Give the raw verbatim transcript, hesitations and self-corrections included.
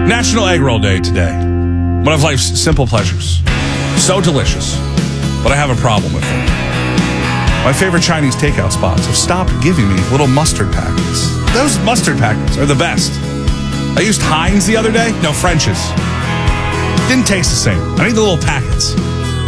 National Egg Roll Day today. One of life's simple pleasures. So delicious, but I have a problem with them. My favorite Chinese takeout spots have stopped giving me little mustard packets. Those mustard packets are the best. I used Heinz the other day. No, French's. Didn't taste the same. I need the little packets.